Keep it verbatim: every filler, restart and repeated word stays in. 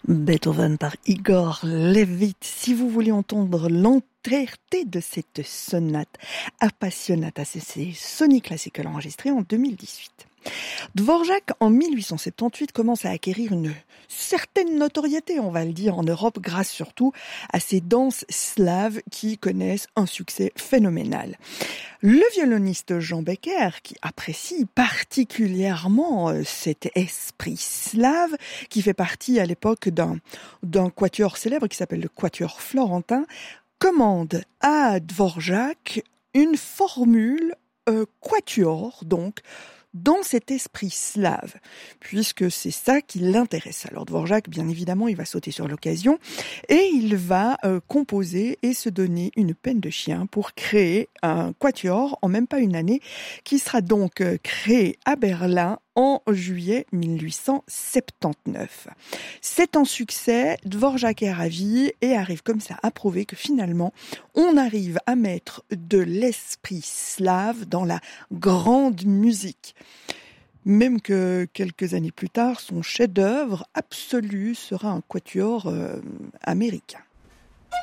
Beethoven par Igor Levit. Si vous voulez entendre l'entièreté de cette sonate appassionata, c'est Sony Classical enregistrée en deux mille dix-huit. Dvorak, en mille huit cent soixante-dix-huit, commence à acquérir une certaine notoriété, on va le dire, en Europe, grâce surtout à ces danses slaves qui connaissent un succès phénoménal. Le violoniste Jean Becker, qui apprécie particulièrement cet esprit slave, qui fait partie à l'époque d'un, d'un quatuor célèbre qui s'appelle le Quatuor Florentin, commande à Dvorak une formule euh, quatuor, donc, dans cet esprit slave, puisque c'est ça qui l'intéresse. Alors Dvorak, bien évidemment, il va sauter sur l'occasion et il va euh, composer et se donner une peine de chien pour créer un quatuor en même pas une année, qui sera donc euh, créé à Berlin en juillet mille huit cent soixante-dix-neuf. C'est un succès, Dvorak est ravi et arrive comme ça à prouver que finalement, on arrive à mettre de l'esprit slave dans la grande musique. Même que quelques années plus tard, son chef-d'œuvre absolu sera un quatuor euh, américain.